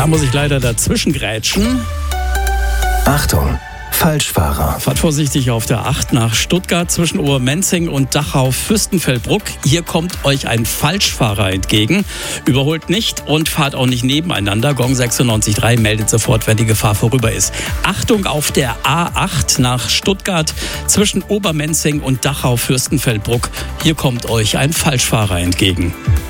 Da muss ich leider dazwischen grätschen. Achtung, Falschfahrer. Fahrt vorsichtig auf der 8 nach Stuttgart zwischen Obermenzing und Dachau-Fürstenfeldbruck. Hier kommt euch ein Falschfahrer entgegen. Überholt nicht und fahrt auch nicht nebeneinander. Gong 96.3 meldet sofort, wenn die Gefahr vorüber ist. Achtung auf der A8 nach Stuttgart zwischen Obermenzing und Dachau-Fürstenfeldbruck. Hier kommt euch ein Falschfahrer entgegen.